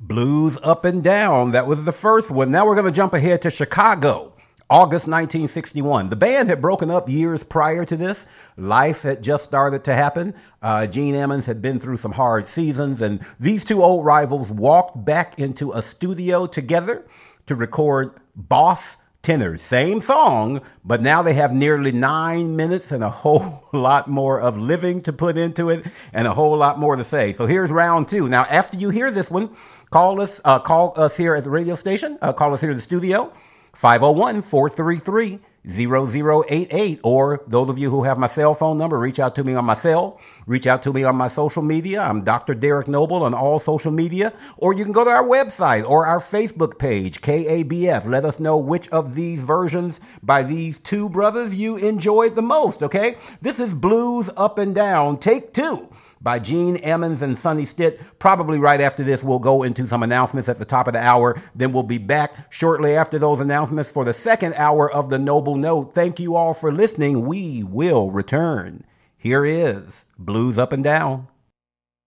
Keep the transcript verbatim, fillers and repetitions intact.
Blues Up and Down. That was the first one. Now we're going to jump ahead to Chicago, August nineteen sixty-one. The band had broken up years prior to this. Life had just started to happen. Uh, Gene Ammons had been through some hard seasons, and these two old rivals walked back into a studio together to record Boss Tenors. Same song, but now they have nearly nine minutes and a whole lot more of living to put into it and a whole lot more to say. So here's round two. Now, after you hear this one, call us, uh, call us here at the radio station, uh, call us here at the studio, five oh one, four three three, zero zero eight eight, or those of you who have my cell phone number, reach out to me on my cell, reach out to me on my social media. I'm Doctor Derek Noble on all social media, or you can go to our website or our Facebook page, K A B F. Let us know which of these versions by these two brothers you enjoyed the most, okay? This is Blues Up and Down, take two, by Gene Ammons and Sonny Stitt. Probably right after this, we'll go into some announcements at the top of the hour. Then we'll be back shortly after those announcements for the second hour of the Noble Note. Thank you all for listening. We will return. Here is Blues Up and Down.